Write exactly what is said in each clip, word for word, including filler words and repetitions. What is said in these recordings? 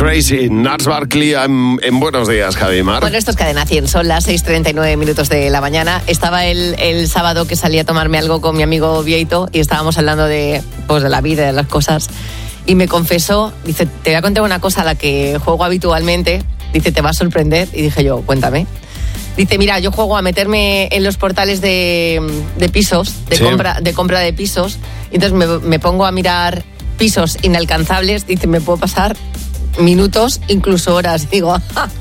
Crazy, Gnarls Barkley en, en Buenos Días, Javi Mar. Bueno, esto es Cadena cien, son las seis treinta y nueve minutos de la mañana. Estaba el, el sábado que salí a tomarme algo con mi amigo Vieito y estábamos hablando de, pues, de la vida, de las cosas. Y me confesó, dice, te voy a contar una cosa a la que juego habitualmente. Dice, te va a sorprender. Y dije yo, cuéntame. Dice, mira, yo juego a meterme en los portales de, de pisos, de, sí. compra, de compra de pisos. Y entonces me, me pongo a mirar pisos inalcanzables. Dice, me puedo pasar minutos, incluso horas. Digo,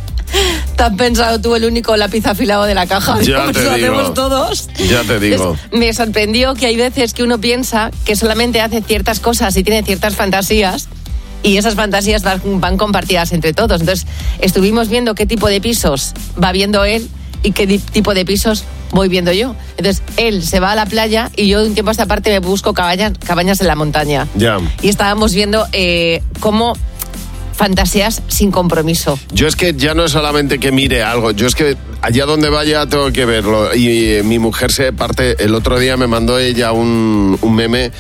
¿te has pensado tú el único lápiz afilado de la caja? Ya pues te lo digo. hacemos todos. Ya te digo. Entonces, me sorprendió que hay veces que uno piensa que solamente hace ciertas cosas y tiene ciertas fantasías y esas fantasías van, van compartidas entre todos. Entonces, estuvimos viendo qué tipo de pisos va viendo él y qué tipo de pisos voy viendo yo. Entonces, él se va a la playa y yo de un tiempo a esta parte me busco cabañas, cabañas en la montaña. Ya. Y estábamos viendo eh, cómo fantasías sin compromiso. Yo es que ya no es solamente que mire algo, yo es que allá donde vaya tengo que verlo. Y, y mi mujer se parte, el otro día me mandó ella un, un meme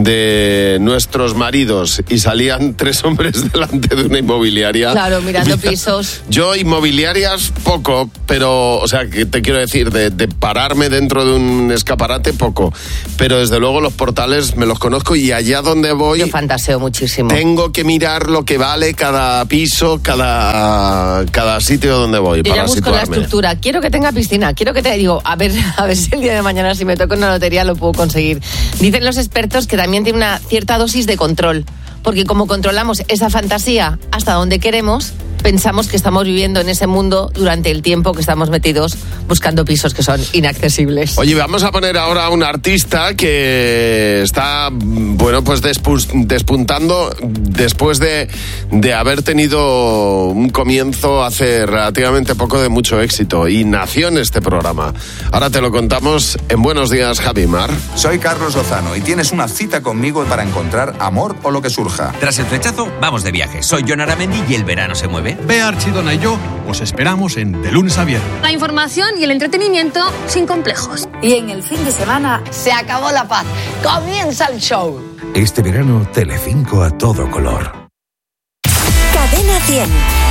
de nuestros maridos y salían tres hombres delante de una inmobiliaria. Claro, mirando pisos. Yo inmobiliarias poco, pero, o sea, que te quiero decir, de, de pararme dentro de un escaparate poco, pero desde luego los portales me los conozco y allá donde voy... Yo fantaseo muchísimo. Tengo que mirar lo que vale cada piso, cada, cada sitio donde voy. Yo para ya busco situarme. La estructura. Quiero que tenga piscina. Quiero que te digo, a ver, a ver si el día de mañana si me toca una lotería lo puedo conseguir. Dicen los expertos que también tiene una cierta dosis de control, porque como controlamos esa fantasía hasta donde queremos, pensamos que estamos viviendo en ese mundo durante el tiempo que estamos metidos buscando pisos que son inaccesibles. Oye, vamos a poner ahora a un artista que está, bueno, pues despus, despuntando después de, de haber tenido un comienzo hace relativamente poco de mucho éxito y nació en este programa. Ahora te lo contamos en Buenos Días, Javi Mar. Soy Carlos Lozano y tienes una cita conmigo para encontrar amor o lo que surja. Tras el flechazo, vamos de viaje. Soy Jon Aramendi y el verano se mueve. Bea Archidona y yo os esperamos en De Lunes a Viernes. La información y el entretenimiento sin complejos. Y en el fin de semana se acabó la paz. Comienza el show. Este verano, Telecinco a todo color. Cadena cien.